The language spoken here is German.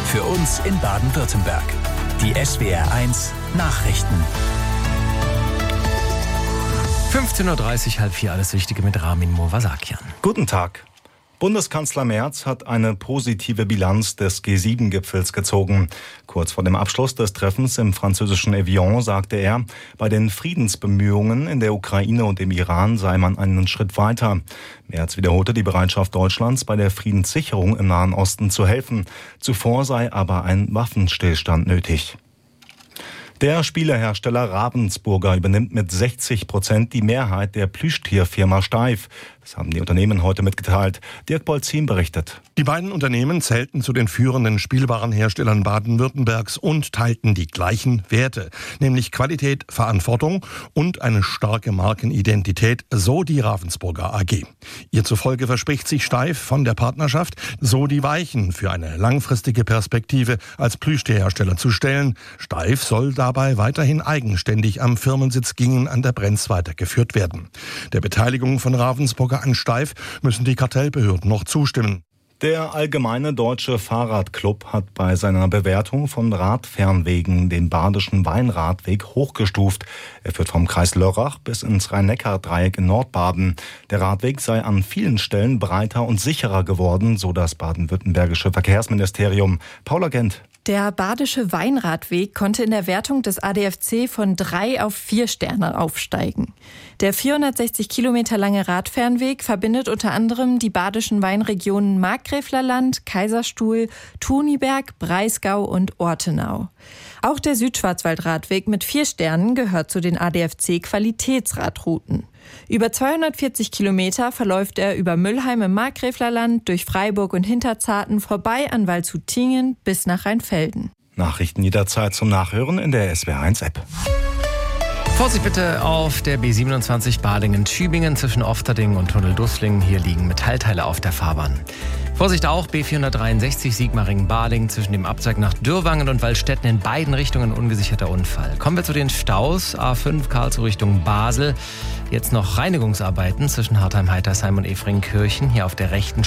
Für uns in Baden-Württemberg. Die SWR1 Nachrichten. 15.30 Uhr, halb vier, alles Wichtige mit Ramin Movasakian. Guten Tag. Bundeskanzler Merz hat eine positive Bilanz des G7-Gipfels gezogen. Kurz vor dem Abschluss des Treffens im französischen Evian sagte er, bei den Friedensbemühungen in der Ukraine und im Iran sei man einen Schritt weiter. Merz wiederholte die Bereitschaft Deutschlands, bei der Friedenssicherung im Nahen Osten zu helfen. Zuvor sei aber ein Waffenstillstand nötig. Der Spielehersteller Ravensburger übernimmt mit 60% die Mehrheit der Plüschtierfirma Steiff. Das haben die Unternehmen heute mitgeteilt. Dirk Bolzin berichtet. Die beiden Unternehmen zählten zu den führenden Spielwarenherstellern Baden-Württembergs und teilten die gleichen Werte, nämlich Qualität, Verantwortung und eine starke Markenidentität, so die Ravensburger AG. Ihr zufolge verspricht sich Steiff von der Partnerschaft, so die Weichen für eine langfristige Perspektive als Plüschtierhersteller zu stellen. Steiff soll dabei weiterhin eigenständig am Firmensitz Gingen an der Brenz weitergeführt werden. Der Beteiligung von Ravensburger an Steiff müssen die Kartellbehörden noch zustimmen. Der Allgemeine Deutsche Fahrradclub hat bei seiner Bewertung von Radfernwegen den Badischen Weinradweg hochgestuft. Er führt vom Kreis Lörrach bis ins Rhein-Neckar-Dreieck in Nordbaden. Der Radweg sei an vielen Stellen breiter und sicherer geworden, so das baden-württembergische Verkehrsministerium. Paula Gent. Der Badische Weinradweg konnte in der Wertung des ADFC von 3 auf 4 Sterne aufsteigen. Der 460 Kilometer lange Radfernweg verbindet unter anderem die badischen Weinregionen Markgräflerland, Kaiserstuhl, Tuniberg, Breisgau und Ortenau. Auch der Südschwarzwaldradweg mit 4 Sternen gehört zu den ADFC-Qualitätsradrouten. Über 240 Kilometer verläuft er über Müllheim im Markgräflerland, durch Freiburg und Hinterzarten, vorbei an Waldshut-Tiengen bis nach Rheinfelden. Nachrichten jederzeit zum Nachhören in der SWR1-App. Vorsicht bitte auf der B27 Balingen-Tübingen zwischen Ofterding und Tunnel Dusslingen. Hier liegen Metallteile auf der Fahrbahn. Vorsicht auch B463 Sigmaringen-Balingen zwischen dem Abzweig nach Dürrwangen und Waldstätten in beiden Richtungen ungesicherter Unfall. Kommen wir zu den Staus. A5 Karlsruhe Richtung Basel. Jetzt noch Reinigungsarbeiten zwischen Hartheim-Heitersheim und Efringkirchen. Hier auf der rechten